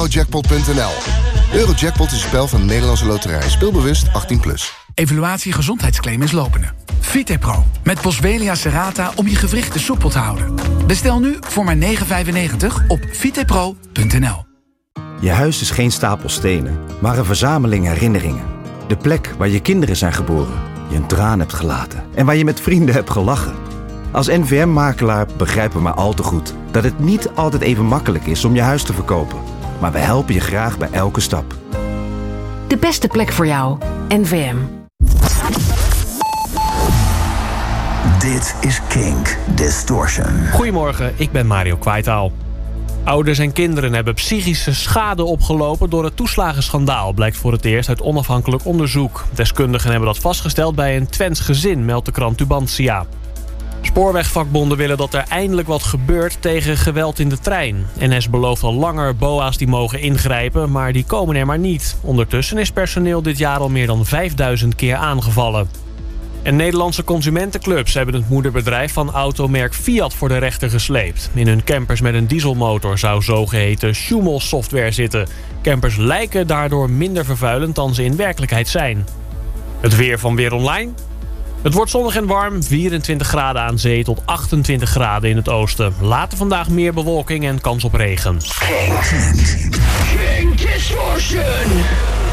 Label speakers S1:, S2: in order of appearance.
S1: Eurojackpot.nl. Eurojackpot is een spel van de Nederlandse Loterij. Speelbewust 18+.
S2: Evaluatie gezondheidsclaim is lopende. VitePro met Boswellia serrata om je gewrichten soepel te houden. Bestel nu voor maar €9,95 op vitepro.nl.
S3: Je huis is geen stapel stenen, maar een verzameling herinneringen. De plek waar je kinderen zijn geboren, je een traan hebt gelaten en waar je met vrienden hebt gelachen. Als NVM-makelaar begrijpen we maar al te goed dat het niet altijd even makkelijk is om je huis te verkopen. Maar we helpen je graag bij elke stap.
S4: De beste plek voor jou. NVM.
S5: Dit is Kink Distortion.
S6: Goedemorgen, ik ben Mario Kwaitaal. Ouders en kinderen hebben psychische schade opgelopen door het toeslagenschandaal, blijkt voor het eerst uit onafhankelijk onderzoek. Deskundigen hebben dat vastgesteld bij een Twents gezin, meldt de krant Tubantia. Spoorwegvakbonden willen dat er eindelijk wat gebeurt tegen geweld in de trein. NS belooft al langer BOA's die mogen ingrijpen, maar die komen er maar niet. Ondertussen is personeel dit jaar al meer dan 5000 keer aangevallen. En Nederlandse consumentenclubs hebben het moederbedrijf van automerk Fiat voor de rechter gesleept. In hun campers met een dieselmotor zou zogeheten Schumel-software zitten. Campers lijken daardoor minder vervuilend dan ze in werkelijkheid zijn. Het weer van Weer Online. Het wordt zonnig en warm, 24 graden aan zee tot 28 graden in het oosten. Later vandaag meer bewolking en kans op regen.
S5: Kink Distortion.